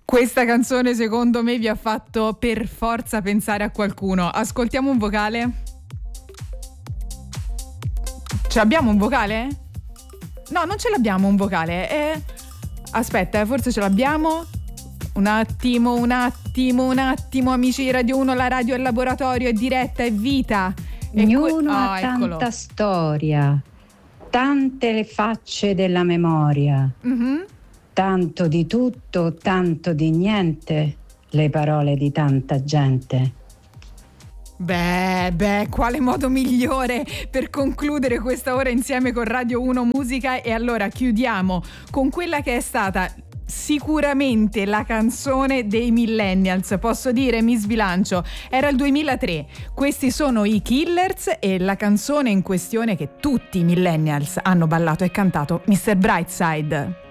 Questa canzone secondo me vi ha fatto per forza pensare a qualcuno. Ascoltiamo un vocale? Ce l'abbiamo un vocale? No, non ce l'abbiamo un vocale. Aspetta, forse ce l'abbiamo. Un attimo, amici di Radio 1, la radio è laboratorio, è diretta, è vita. Ognuno ha tanta storia, tante le facce della memoria, tanto di tutto, tanto di niente, le parole di tanta gente. Beh, quale modo migliore per concludere questa ora insieme con Radio 1 Musica. E allora chiudiamo con quella che è stata sicuramente la canzone dei millennials. Posso dire, mi sbilancio, era il 2003, questi sono i Killers e la canzone in questione che tutti i millennials hanno ballato e cantato, Mr. Brightside.